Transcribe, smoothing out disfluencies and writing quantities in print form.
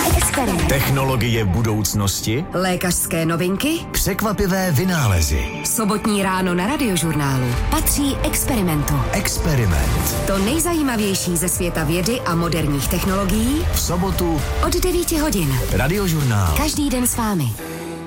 Experiment. Technologie budoucnosti? Lékařské novinky? Překvapivé vynálezy. Sobotní ráno na Radiožurnálu patří Experimentu. Experiment. To nejzajímavější ze světa vědy a moderních technologií V sobotu od 9 hodin. Radiožurnál. Každý den s vámi.